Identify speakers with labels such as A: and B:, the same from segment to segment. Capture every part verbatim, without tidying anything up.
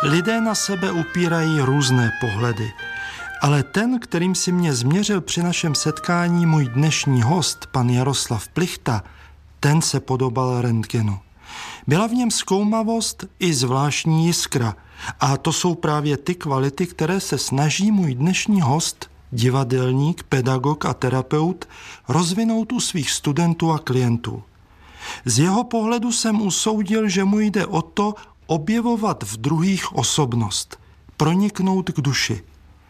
A: Lidé na sebe upírají různé pohledy, ale ten, kterým si mě změřil při našem setkání můj dnešní host, pan Jaroslav Plichta, ten se podobal rentgenu. Byla v něm zkoumavost i zvláštní jiskra a to jsou právě ty kvality, které se snaží můj dnešní host, divadelník, pedagog a terapeut, rozvinout u svých studentů a klientů. Z jeho pohledu jsem usoudil, že mu jde o to objevovat v druhých osobnost, proniknout k duši.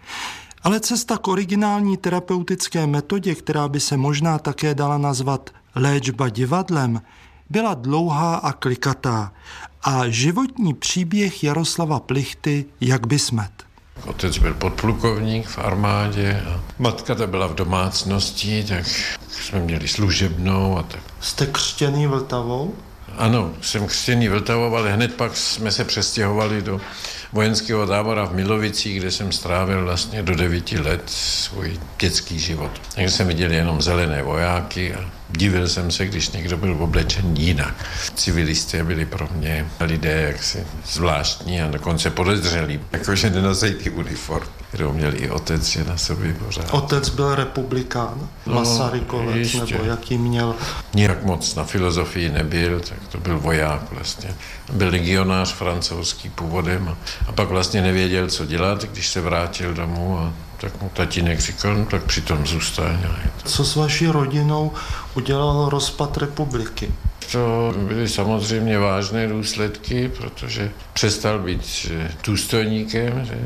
A: Ale cesta k originální terapeutické metodě, která by se možná také dala nazvat léčba divadlem, byla dlouhá a klikatá a životní příběh Jaroslava Plichty jak by smet.
B: Otec byl podplukovník v armádě a matka ta byla v domácnosti, tak jsme měli služebnou a tak.
A: Jste křtěný Vltavou?
B: Ano, jsem křtěný Vltavou, ale hned pak jsme se přestěhovali do vojenského tábora v Milovicích, kde jsem strávil vlastně do devíti let svůj dětský život. Takže jsem viděl jenom zelené vojáky a divil jsem se, když někdo byl oblečen jinak. Civilisté byli pro mě lidé jaksi zvláštní a dokonce podezřelí, jakože nenosejí ty uniformy, kterou měl i otec, že na sobě pořád.
A: Otec byl republikán, no, Masarykovec, nebo jaký měl?
B: Nijak moc na filozofii nebyl, tak to byl voják vlastně. Byl legionář francouzský původem a, a pak vlastně nevěděl, co dělat, když se vrátil domů a tak mu tatínek říkal, no tak přitom zůstaň.
A: Co s vaší rodinou udělal rozpad republiky?
B: To byly samozřejmě vážné důsledky, protože přestal být důstojníkem, že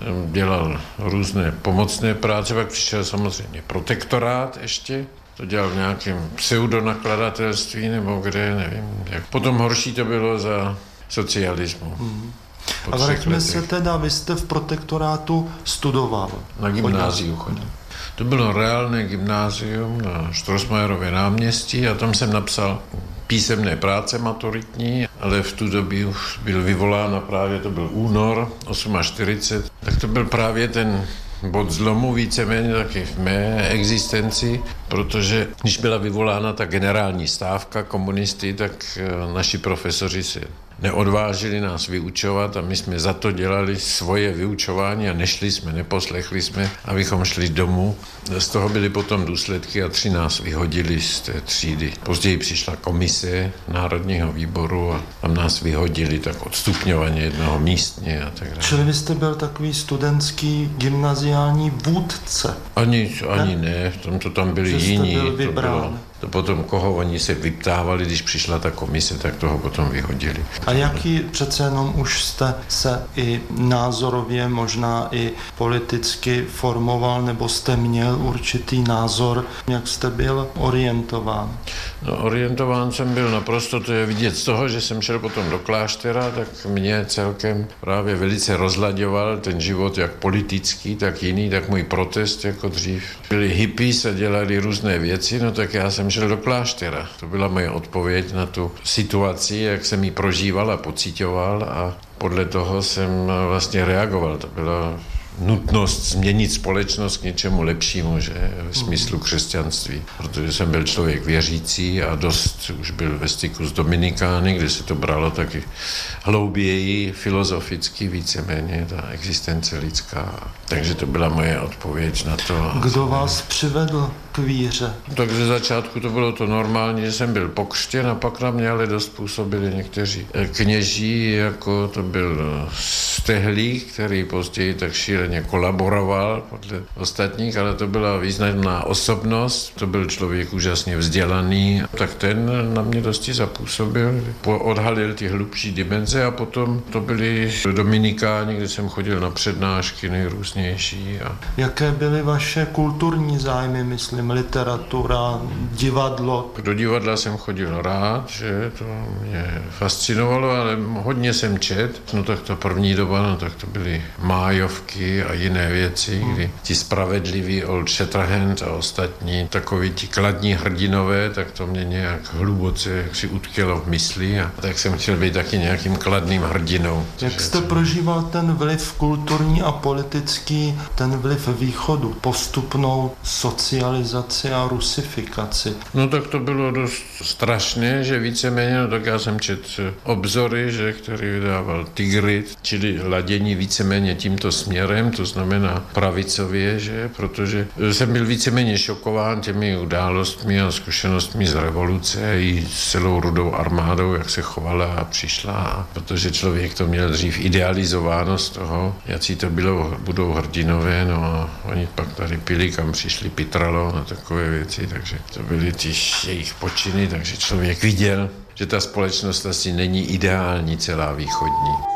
B: dělal různé pomocné práce, pak přišel samozřejmě protektorát ještě, to dělal v nějakém pseudonakladatelství nebo kde, nevím. Jak. Potom horší to bylo za socialismu. Hmm.
A: A vraťme se teda, vy jste v protektorátu studoval.
B: Na gymnáziu chodil. To bylo reálné gymnázium na Štrosmajerově náměstí a tam jsem napsal písemné práce maturitní, ale v tu dobu už byl vyvolán a právě to byl únor čtyřicet osm, tak to byl právě ten bod zlomu víceméně taky v mé existenci, protože když byla vyvolána ta generální stávka komunisty, tak naši profesoři se neodvážili nás vyučovat a my jsme za to dělali svoje vyučování a nešli jsme, neposlechli jsme, abychom šli domů. Z toho byly potom důsledky a tři nás vyhodili z té třídy. Později přišla komise Národního výboru a tam nás vyhodili tak odstupňovaně jednoho místně a tak dále.
A: Čili vy jste byl takový studentský gymnaziální vůdce?
B: Ani, ani ne, ne v tomto tam byli
A: že
B: jiní.
A: Jste byl vybrán.
B: To potom, koho oni se vyptávali, když přišla ta komise, tak toho potom vyhodili.
A: A jaký přece jenom už jste se i názorově, možná i politicky formoval, nebo jste měl určitý názor, jak jste byl orientován?
B: No, orientován jsem byl naprosto, to je vidět z toho, že jsem šel potom do kláštera, tak mě celkem právě velice rozlaďoval ten život, jak politický, tak jiný, tak můj protest jako dřív. Byli hippies a dělali různé věci, no tak já jsem šel do kláštera. To byla moje odpověď na tu situaci, jak jsem ji prožíval a pocitoval a podle toho jsem vlastně reagoval. To byla nutnost změnit společnost k něčemu lepšímu, že v smyslu křesťanství. Protože jsem byl člověk věřící a dost už byl ve styku s Dominikány, kde se to bralo taky hlouběji, filozoficky, víceméně ta existence lidská. Takže to byla moje odpověď na to.
A: Kdo vás přivedl k víře?
B: Tak ze začátku to bylo to normální, že jsem byl pokřtěn a pak na mě ale dost působili někteří kněží, jako to byl Stehlík, který později tak šíleně kolaboroval podle ostatních, ale to byla významná osobnost, to byl člověk úžasně vzdělaný, tak ten na mě dosti zapůsobil, odhalil ty hlubší dimenze a potom to byli Dominikáni, kde jsem chodil na přednášky nejrůznější. A...
A: Jaké byly vaše kulturní zájmy, myslím, literatura, divadlo?
B: Do divadla jsem chodil rád, že to mě fascinovalo, ale hodně jsem čet, no tak ta první doba, no tak to byly májovky a jiné věci, hmm. kdy ti spravedliví Old Shatterhand a ostatní takoví ti kladní hrdinové, tak to mě nějak hluboce jak si utkělo v mysli a tak jsem chtěl být taky nějakým kladným hrdinou.
A: Jak jste prožíval ten vliv kulturní a politický, ten vliv východu, postupnou socializaci a rusifikaci?
B: No tak to bylo dost strašné, že víceméně, no tak já jsem čet obzory, že který vydával Tigrit, čili ladění víceméně tímto směrem, to znamená pravicově, že? Protože jsem byl víceméně šokován těmi událostmi a zkušenostmi z revoluce i s celou Rudou armádou, jak se chovala a přišla, protože člověk to měl dřív idealizováno z toho, jaký to bylo, budou hrdinové, no a oni pak tady pili, kam přišli Pitralo a takové věci, takže to byly ty jejich počiny, takže člověk viděl, že ta společnost asi není ideální celá východní.